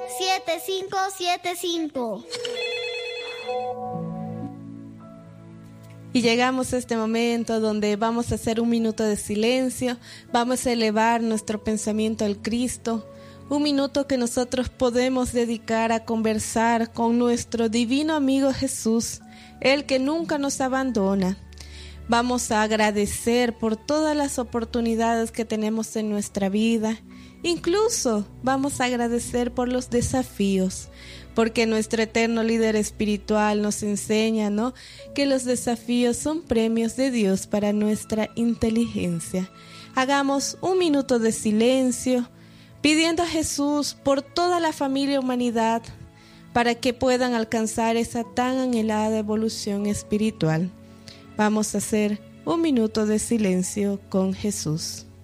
7575. Y llegamos a este momento donde vamos a hacer un minuto de silencio, vamos a elevar nuestro pensamiento al Cristo, un minuto que nosotros podemos dedicar a conversar con nuestro divino amigo Jesús, el que nunca nos abandona. Vamos a agradecer por todas las oportunidades que tenemos en nuestra vida, incluso vamos a agradecer por los desafíos, porque nuestro eterno líder espiritual nos enseña, ¿no?, que los desafíos son premios de Dios para nuestra inteligencia. Hagamos un minuto de silencio, pidiendo a Jesús por toda la familia humanidad, para que puedan alcanzar esa tan anhelada evolución espiritual. Vamos a hacer un minuto de silencio con Jesús.